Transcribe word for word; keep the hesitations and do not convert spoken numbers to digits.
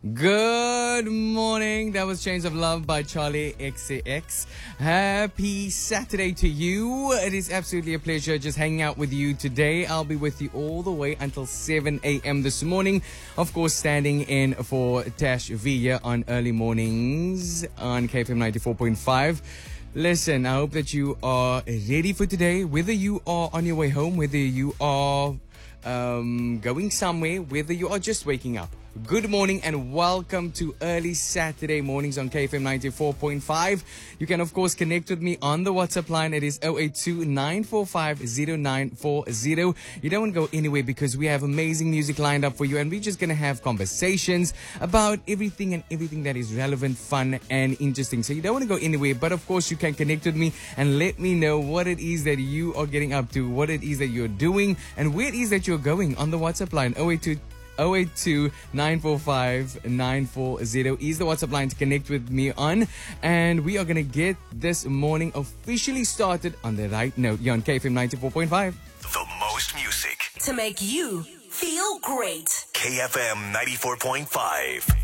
Good morning. That was Chains of Love by Charlie X C X. Happy Saturday to you. It is absolutely a pleasure just hanging out with you today. I'll be with you all the way until seven a.m. this morning. Of course, standing in for Tash V here on Early Mornings on K F M ninety-four point five. Listen, I hope that you are ready for today. Whether you are on your way home, whether you are um, going somewhere, whether you are just waking up. Good morning and welcome to Early Saturday Mornings on K F M ninety-four point five. You can, of course, connect with me on the WhatsApp line. It is zero eight two, nine four five, zero nine four zero. You don't want to go anywhere because we have amazing music lined up for you, and we're just going to have conversations about everything and everything that is relevant, fun, and interesting. So you don't want to go anywhere, but of course, you can connect with me and let me know what it is that you are getting up to, what it is that you're doing, and where it is that you're going on the WhatsApp line. zero eight two zero eight two, nine four five, nine four zero is the WhatsApp line to connect with me on. And we are going to get this morning officially started on the right note. You're on K F M ninety-four point five. The most music to make you feel great. K F M ninety-four point five.